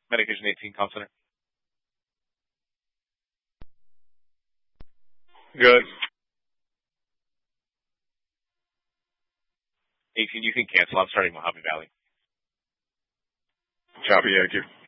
Medication 18 Comm Center. Good. 18, you can cancel. I'm starting Mojave Valley. Copy, thank you.